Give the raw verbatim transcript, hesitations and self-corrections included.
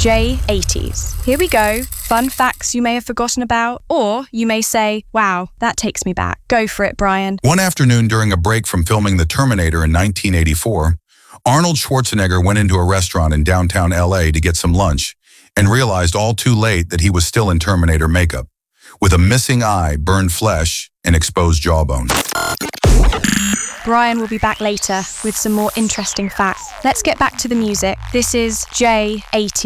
J eighties. Here we go. Fun facts you may have forgotten about, or you may say, wow, that takes me back. Go for it, Brian. One afternoon during a break from filming The Terminator in nineteen eighty-four, Arnold Schwarzenegger went into a restaurant in downtown L A to get some lunch and realized all too late that he was still in Terminator makeup, with a missing eye, burned flesh, and exposed jawbone. Brian will be back later with some more interesting facts. Let's get back to the music. This is J eighty.